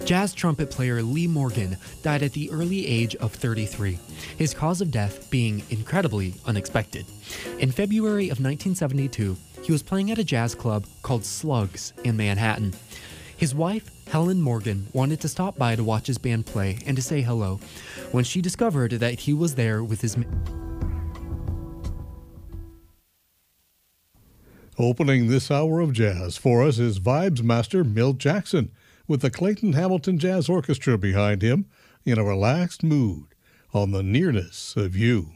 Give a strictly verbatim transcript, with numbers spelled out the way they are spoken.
Jazz trumpet player Lee Morgan died at the early age of thirty-three, his cause of death being incredibly unexpected. In February of nineteen seventy-two, he was playing at a jazz club called Slugs in Manhattan. His wife, Helen Morgan, wanted to stop by to watch his band play and to say hello, when she discovered that he was there with his... Opening this hour of jazz for us is Vibes master Milt Jackson, with the Clayton Hamilton Jazz Orchestra behind him in a relaxed mood on the nearness of you.